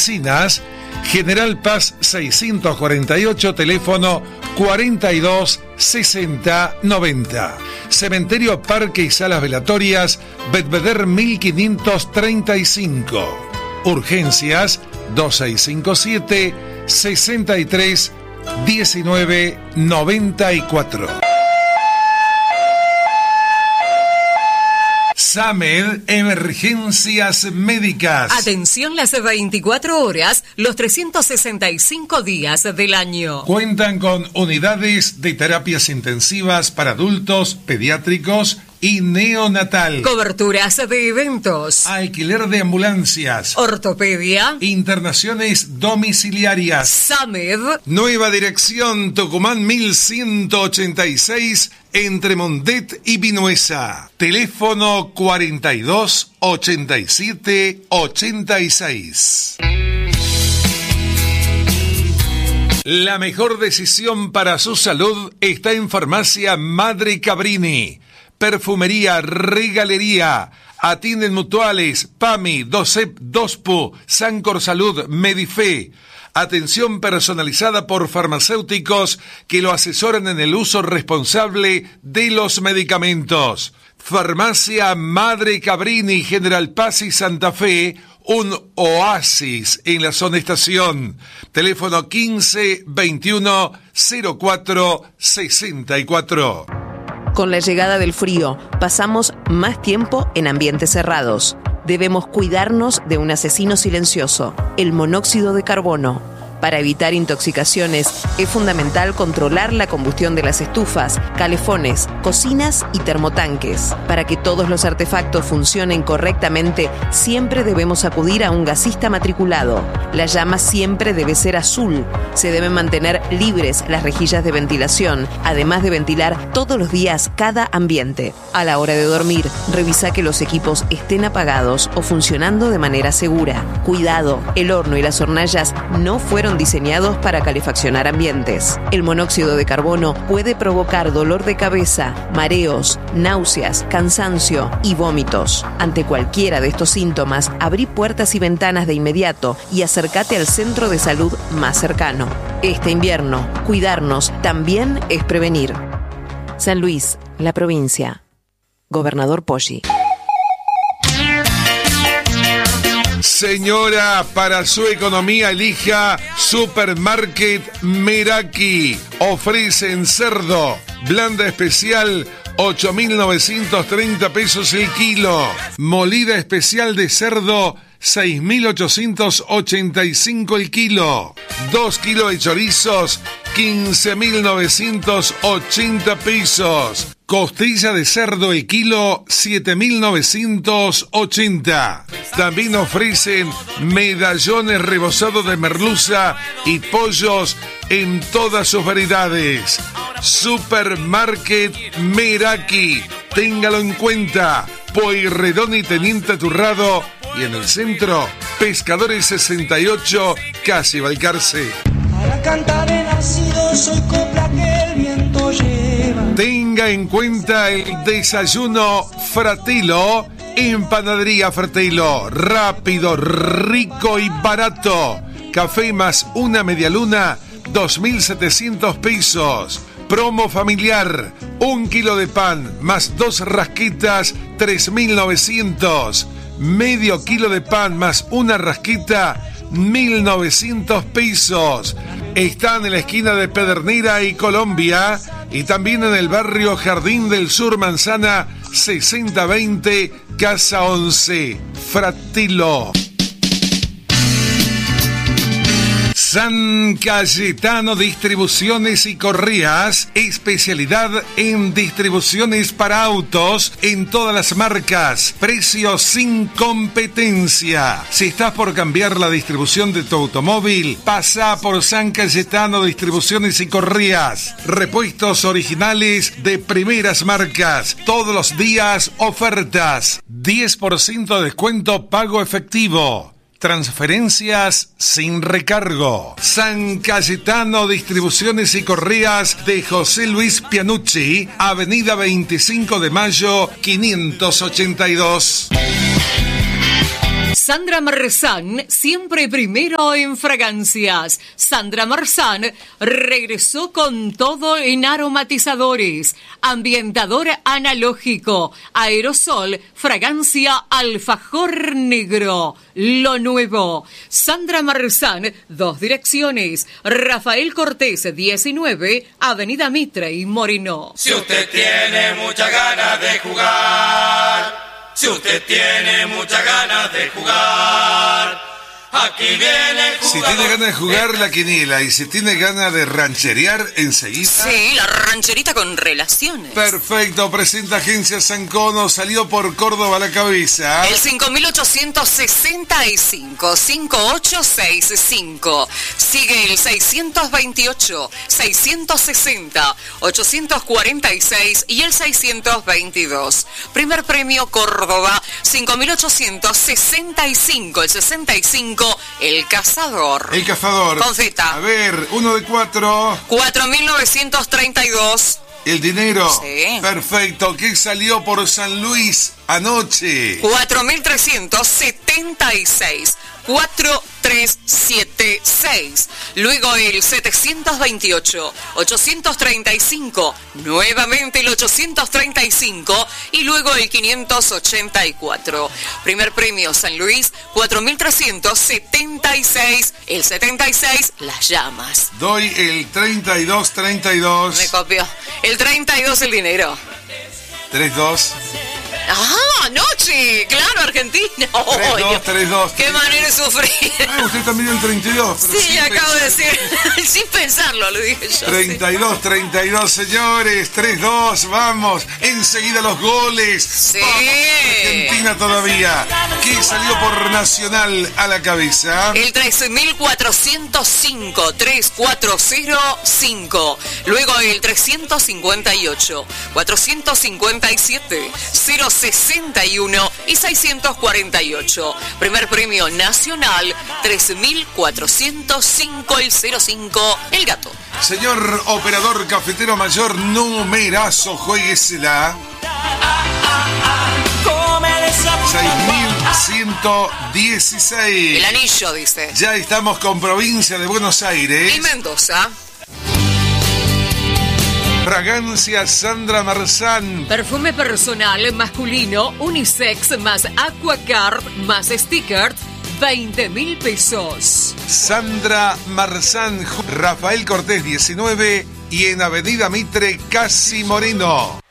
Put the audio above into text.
oficinas, General Paz 648, teléfono 42 60 90. Cementerio Parque y Salas Velatorias, Belvedere 1535. Urgencias 2657 63 19 94. SAMED, emergencias médicas. Atención las 24 horas, los 365 días del año. Cuentan con unidades de terapias intensivas para adultos, pediátricos y neonatal. Coberturas de eventos. Alquiler de ambulancias. Ortopedia. Internaciones domiciliarias. SAMED. Nueva dirección, Tucumán 1186, entre Mondet y Vinuesa. Teléfono 42 87 86. La mejor decisión para su salud está en Farmacia Madre Cabrini. Perfumería, regalería, atienden mutuales, PAMI, DOCEP, DOSPU, Sancor Salud, Medife. Atención personalizada por farmacéuticos que lo asesoran en el uso responsable de los medicamentos. Farmacia Madre Cabrini, General Paz y Santa Fe, un oasis en la zona estación. Teléfono 15 21 04 64. Con la llegada del frío, pasamos más tiempo en ambientes cerrados. Debemos cuidarnos de un asesino silencioso, el monóxido de carbono. Para evitar intoxicaciones, es fundamental controlar la combustión de las estufas, calefones, cocinas y termotanques. Para que todos los artefactos funcionen correctamente, siempre debemos acudir a un gasista matriculado. La llama siempre debe ser azul. Se deben mantener libres las rejillas de ventilación, además de ventilar todos los días cada ambiente. A la hora de dormir, revisa que los equipos estén apagados o funcionando de manera segura. Cuidado, el horno y las hornallas no fueron diseñados para calefaccionar ambientes. El monóxido de carbono puede provocar dolor de cabeza, mareos, náuseas, cansancio y vómitos. Ante cualquiera de estos síntomas, abrí puertas y ventanas de inmediato y acércate al centro de salud más cercano. Este invierno, cuidarnos también es prevenir. San Luis, la provincia. Gobernador Poggi. Señora, para su economía elija Supermarket Meraki. Ofrecen cerdo, blanda especial, 8.930 pesos el kilo. Molida especial de cerdo, 6.885 el kilo. 2 kilos de chorizos, 15.980 pesos. Costilla de cerdo el kilo, 7.980. También ofrecen medallones rebozados de merluza y pollos en todas sus variedades. Supermarket Meraki. Téngalo en cuenta. Pueyrredón y Teniente Turrado. Y en el centro, Pescadores 68, casi Balcarce. Para cantar he nacido, soy copla que el viento lleva. Tenga en cuenta el desayuno Fratilo en Panadería Fratilo. Rápido, rico y barato. Café más una medialuna, 2.700 pesos. Promo familiar, 1 kilo de pan más 2 rasquitas, 3.900. Medio kilo de pan más una rasquita, 1.900 pesos. Están en la esquina de Pedernera y Colombia y también en el barrio Jardín del Sur, Manzana 6020, Casa 11. Fratilo. San Cayetano Distribuciones y Correas, especialidad en distribuciones para autos en todas las marcas, precios sin competencia. Si estás por cambiar la distribución de tu automóvil, pasa por San Cayetano Distribuciones y Correas. Repuestos originales de primeras marcas, todos los días ofertas, 10% de descuento pago efectivo. Transferencias sin recargo. San Cayetano Distribuciones y Correas de José Luis Pianucci, Avenida 25 de Mayo, 582. Sandra Marzán, siempre primero en fragancias. Sandra Marzán regresó con todo en aromatizadores, ambientador analógico, aerosol, fragancia alfajor negro. Lo nuevo. Sandra Marzán, 2 direcciones. Rafael Cortés, 19, Avenida Mitre y Moreno. Si usted tiene muchas ganas de jugar, si usted tiene muchas ganas de jugar, aquí viene el jugador. Si tiene ganas de jugar la quiniela y si tiene ganas de rancherear enseguida. Sí, la rancherita con relaciones. Perfecto, presenta Agencia Sancono, salió por Córdoba la cabeza. El 5865, 5865. Sigue el 628, 660, 846 y el 622. Primer premio Córdoba, 5865, el 65, el cazador. El cazador. Con Z. A ver, 1 de 4. 4932. El dinero. Sí. Perfecto. ¿Qué salió por San Luis anoche? 4376. 4376. Luego el 728, 835, nuevamente el 835 y luego el 584. Primer premio San Luis, 4376, el 76, las llamas. Doy el 3232. Me copió. El 32, el dinero. 32. ¡Ah, anoche! ¡Claro, Argentina! 32, 32. ¡Qué manera de sufrir! Ah, usted también el 32. Pero Sí, acabo de decir. Sin pensarlo, lo dije yo. 32, 32, señores. 3-2, vamos. Enseguida los goles. Sí. Vamos, Argentina todavía. ¿Qué salió por Nacional a la cabeza? El 13.405, 3405. Luego el 358, 457, 061 y 648. Primer premio nacional, 3.405, el 05, el gato. Señor operador cafetero mayor, numerazo, jueguesela. 6.116. El anillo, dice. Ya estamos con provincia de Buenos Aires. Y Mendoza. Fragancia Sandra Marzán. Perfume personal masculino, unisex más Aquacard más sticker, 20.000 pesos. Sandra Marzán, Rafael Cortés 19 y en Avenida Mitre, Casi Moreno.